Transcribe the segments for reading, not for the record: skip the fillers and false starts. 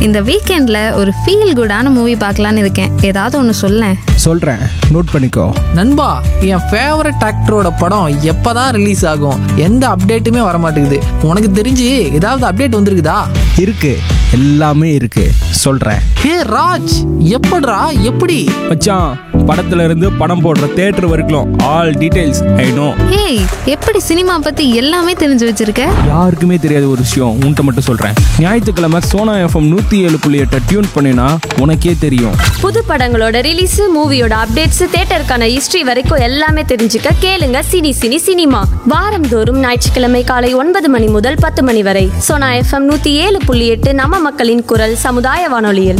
இந்த வீக்கெண்டில் ஒரு ஃபீல் குடான மூவி பார்க்கலான்னு இருக்கேன். ஏதாவது ஒன்று சொல்லேன். சொல்கிறேன், நோட் பண்ணிக்கோ. நண்பா, என் ஃபேவரட் ஆக்டரோட படம் எப்பதான் ரிலீஸ் ஆகும்? எந்த அப்டேட்டுமே வர மாட்டேங்குது. உனக்கு தெரிஞ்சு ஏதாவது அப்டேட் வந்திருக்குதா? இருக்கு, எல்லாமே இருக்கு, சொல்கிறேன். ஹே ராஜ், எப்படிடா எப்படி? மச்சான், படத்துல இருந்து படம் போடுற தியேட்டர் வரைக்கும் ஆல் டீடைல்ஸ் ஐ நோ. ஏய், எப்படி சினிமா பற்றி எல்லாமே தெரிஞ்சு வச்சிருக்க? யாருக்குமே தெரியாத ஒரு விஷயம் உன்கிட்ட மட்டும் சொல்கிறேன். ஞாயிற்றுக்கிழமை சோனா எஃப்எம் 107.8 டியூன் பண்ணினா உனக்கே தெரியும். புது படங்களோட ரிலீஸ், மூவியோட அப்டேட்ஸ், தியேட்டருக்கான ஹிஸ்டரி வரைக்கும் எல்லாமே தெரிஞ்சுக்க கேளுங்க சினி சினி சினிமா. வாரந்தோறும் ஞாயிற்றுக்கிழமை காலை 9 மணி முதல் 10 மணி வரை சோனா எஃப்எம் 107.8 நம்ம மக்களின் குரல் சமுதாய வானொலியில்.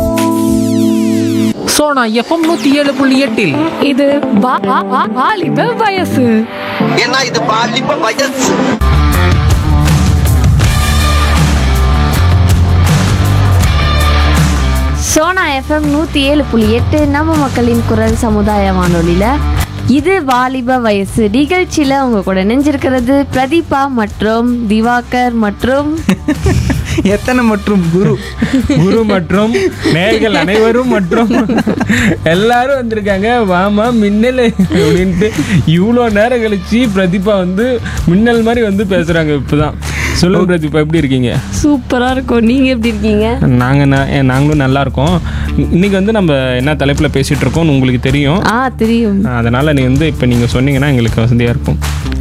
சோனா எஃப்எம் 107.8 இது வாலிப வயசு. ஏன்னா இது பாலிப்ப வயசு. சோனா எஃப்எம் 107.8 நம்ம மக்களின் குரல் சமுதாய வானொலியில இது வாலிப வயசு நிகழ்ச்சியில உங்க கூட நினைஞ்சிருக்கிறது பிரதீபா மற்றும் திவாகர் மற்றும் எத்தனை மற்றும் குரு மற்றும் நேயர்கள் அனைவரும் மற்றும் எல்லாரும் வந்திருக்காங்க. வாமா மின்னல் அப்படின்ட்டு இவ்வளோ நேரம் கழிச்சு பிரதீபா வந்து மின்னல் மாதிரி வந்து பேசுறாங்க. இப்போதான் சொல்லுங்க பிரதீபா, எப்படி இருக்கீங்க? சூப்பரா இருக்கும். நீங்க எப்படி இருக்கீங்க? நாங்களும் நல்லா இருக்கோம். இன்னைக்கு வந்து நம்ம என்ன தலைப்பில் பேசிட்டு இருக்கோம் உங்களுக்கு தெரியும். தெரியும். அதனால நீ வந்து இப்போ நீங்கள் சொன்னீங்கன்னா எங்களுக்கு வசதியாக இருக்கும்.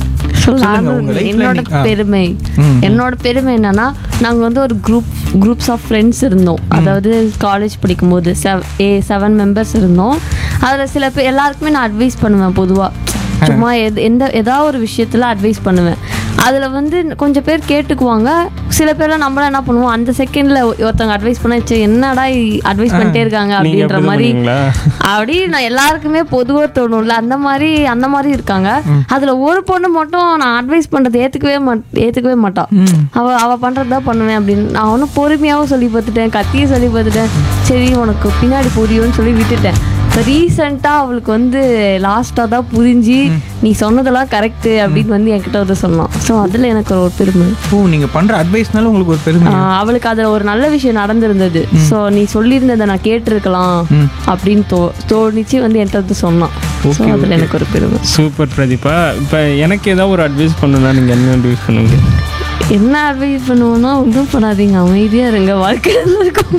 என்னோட பெருமை என்னன்னா, நாங்க வந்து ஒரு குரூப்ஸ் ஆஃப் ஃப்ரெண்ட்ஸ் இருந்தோம். அதாவது காலேஜ் படிக்கும் போது 7 மெம்பர்ஸ் இருந்தோம். அதுல சில பேர் எல்லாருக்குமே நான் அட்வைஸ் பண்ணுவேன். பொதுவா சும்மா ஏதாவது ஒரு விஷயத்துல அட்வைஸ் பண்ணுவேன். அதில் வந்து கொஞ்சம் பேர் கேட்டுக்குவாங்க. சில பேர்லாம் நம்மளாம் என்ன பண்ணுவோம், அந்த செகண்டில் ஒருத்தவங்க அட்வைஸ் பண்ண என்னடா அட்வைஸ் பண்ணிட்டே இருக்காங்க அப்படின்ற மாதிரி. அப்படி நான் எல்லாருக்குமே பொதுவாக தோணும்ல, அந்த மாதிரி இருக்காங்க. அதில் ஒரு பொண்ணு மட்டும் நான் அட்வைஸ் பண்ணுறது ஏற்றுக்கவே மாட்டான். அவள் பண்ணுறதுதான் பண்ணுவேன் அப்படின்னு. நான் ஒன்றும் பொறுமையாகவும் சொல்லி பார்த்துட்டேன், கத்தியும் சொல்லி பார்த்துட்டேன். சரி உனக்கு பின்னாடி புரியும்னு சொல்லி விட்டுட்டேன். ரீசெண்டாக அவளுக்கு வந்து லாஸ்ட்டாக தான் புரிஞ்சு நீ சொன்னதெல்லாம் கரெக்டு அப்படின்னு வந்து என்கிட்ட வந்து சொன்னான். ஸோ அதில் எனக்கு ஒரு பெருமை. நீங்கள் பண்ணுற அட்வைஸ்னால உங்களுக்கு ஒரு பெருமை. அவளுக்கு அதில் ஒரு நல்ல விஷயம் நடந்திருந்தது. ஸோ நீ சொல்லியிருந்ததை நான் கேட்டிருக்கலாம் அப்படின்னு தோணிச்சு வந்து என்கிட்ட வந்து சொன்னான். ஸோ அதில் எனக்கு ஒரு பெருமை. சூப்பர் பிரதீபா. இப்போ எனக்கு ஏதாவது ஒரு அட்வைஸ் பண்ணணும்னா நீங்கள் என்ன அட்வைஸ் பண்ணுவீங்க? என்ன அட்வைஸ் பண்ணுவோம்னா, ஒன்றும் பண்ணாதீங்க, அமைதியாக இருங்க, வாழ்க்கையில் இருக்கும்.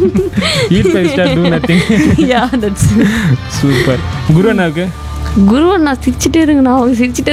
சூப்பர். குரு அண்ணாவுக்கு குரு அண்ணா சிரிச்சுட்டே இருங்கண்ணா, அவங்க சிரிச்சுட்டே